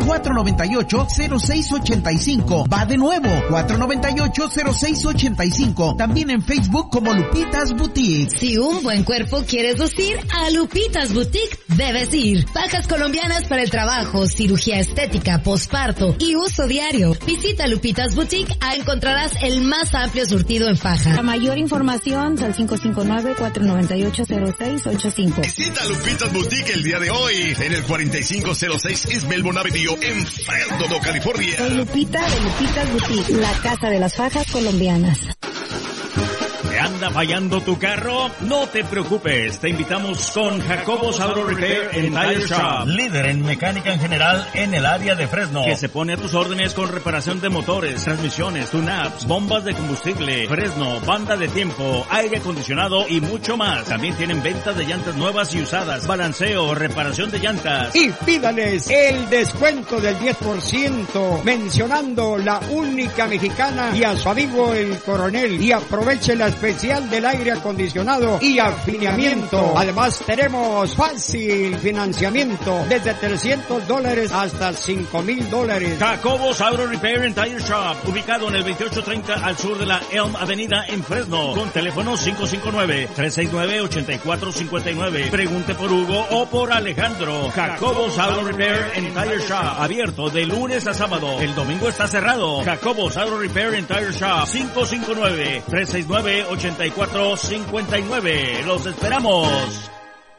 498-0685. Va de nuevo, 498-0685. También en Facebook como Lupitas Boutique. Si un buen cuerpo quieres lucir, a Lupitas Boutique debes ir. Fajas colombianas para el trabajo, cirugía estética, posparto y uso diario. Visita Lupitas Boutique, encontrarás el más amplio surtido en faja. Para mayor información, al 559-498-0685. Visita Lupitas Boutique el día de hoy en el 4506 East Melbourne Avenue en Fresno, California. Soy Lupita de Lupitas Boutique, la casa de las fajas colombianas. ¿Te anda fallando tu carro? No te preocupes, te invitamos con Jacobos Auto Repair and Tire Shop, líder en mecánica en general en el área de Fresno, que se pone a tus órdenes con reparación de motores, transmisiones, tune-ups, bombas de combustible, Fresno, banda de tiempo, aire acondicionado y mucho más. También tienen ventas de llantas nuevas y usadas, balanceo, reparación de llantas. Y pídales el descuento del 10% mencionando la única mexicana y a su amigo el coronel, y aproveche la especial del aire acondicionado y afinamiento. Además tenemos fácil financiamiento desde $300 hasta $5,000. Jacobos Auto Repair and Tire Shop, ubicado en el 2830 al sur de la Elm Avenida en Fresno, con teléfono 559-369-8459. Pregunte por Hugo o por Alejandro. Jacobos Auto Repair and Tire Shop, abierto de lunes a sábado. El domingo está cerrado. Jacobos Auto Repair and Tire Shop, 559-369-8459. ¡Los esperamos!